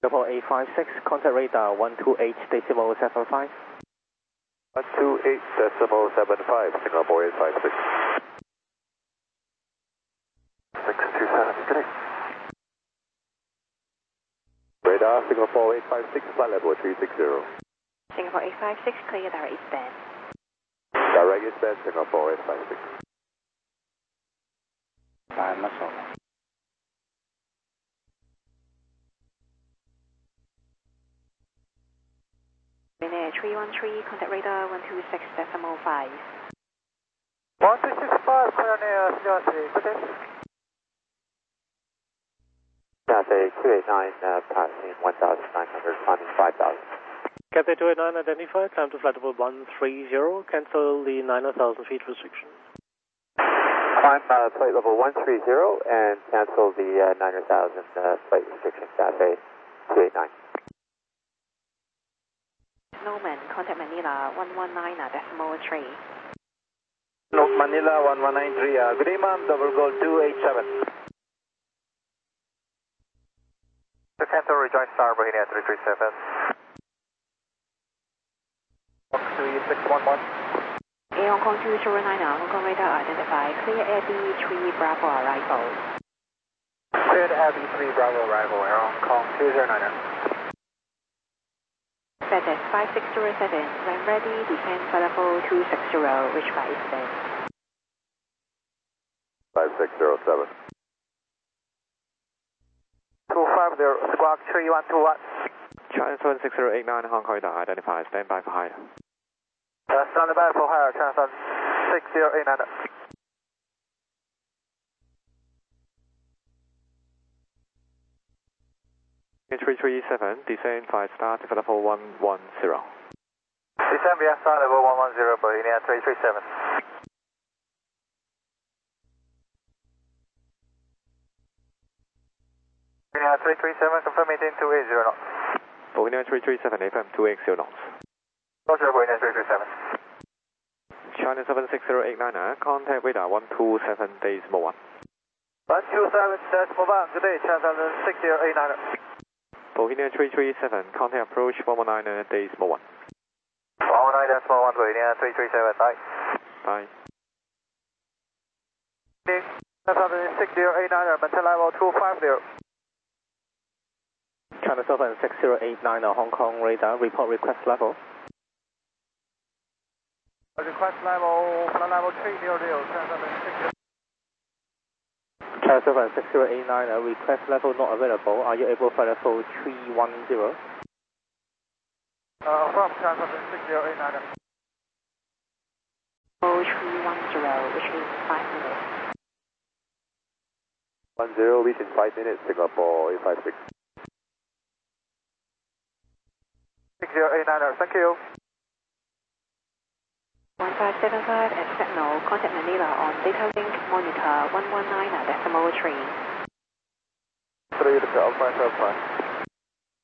Singapore 856, contact radar 128.75. 128.75, Singapore 856. 627, good day. Radar, Singapore 856, flight level 360. Singapore 856, clear direct eastbound. Direct eastbound, Singapore 856. Muscle. Linear 313, contact radar 126.5. 1265, clear near CRC, good day. Cathay 289, passing 1,900, climbing 5,000. Cathay 289 identified, climb to flight level 130, cancel the 9,000 feet restriction. Climb flight level 130 and cancel the 9,000 flight restriction, Cathay 289. Snowman, contact Manila 119.3. North Manila 1193, good day ma'am, double gold 287. Cancel rejoin Starboard here 337. 13611. Air Hong Kong 209, Hong Kong radar identified, clear AD 3 Bravo arrival. Cleared Abbey 3 Bravo arrival, Air Hong Kong 209. FedEx 5607, when ready, descend for level 260, reach by eastbound. 5607. 250, squawk 3121. China 76089, Hong Kong radar identified, stand by for higher. Stand by for higher, China 76089. 337, descend 5 star to level 110. Descend via star level 110, Bohemia 337. Bohemia 337, confirm maintain 280 knots. Bohemia 337, FM 280 knots. Roger, Bohemia 337. China 76089, contact radar 127.1. 127.1, good day, China 76089. Bohemia 337, contact approach 119.1. 119.1, Bohemia 337, bye. Bye. China 76089, maintain level 250. China 76089, Hong Kong radar, report request level. Request level, flight level 300, China 76089, request level not available. Are you able for level 310? From China 76089. 310, which is 5 minutes. 10, within 5 minutes, Singapore 856. 6089, thank you. 1575 at Signal, contact Manila on data link monitor 119.3. 3 to Alpha, Alpha.